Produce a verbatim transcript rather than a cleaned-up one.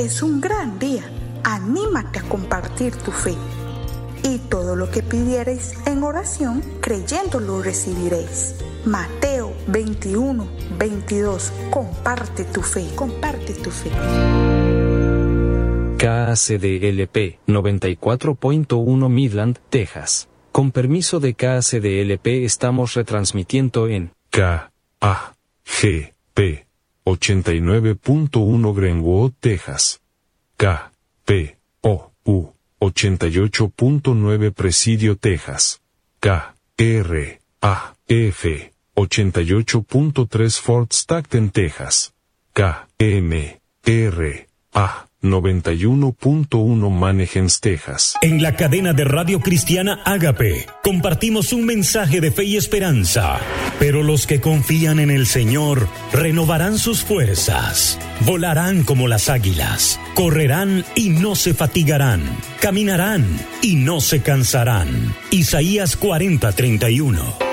es un gran día. Anímate a compartir tu fe. Y todo lo que pidiereis en oración, creyendo lo recibiréis. Mateo veintiuno, veintidós. Comparte tu fe, comparte tu fe. K A C D L P noventa y cuatro punto uno Midland, Texas. Con permiso de K A C D L P estamos retransmitiendo en K A G P ochenta y nueve punto uno Greenwood, Texas. K P O U ochenta y ocho punto nueve Presidio, Texas. K R A F ochenta y ocho punto tres Fort Stockton, Texas. K M R A noventa y uno punto uno Manhegens, Texas. En la cadena de Radio Cristiana Ágape compartimos un mensaje de fe y esperanza. Pero los que confían en el Señor renovarán sus fuerzas, volarán como las águilas, correrán y no se fatigarán, caminarán y no se cansarán. Isaías cuarenta, treinta y uno.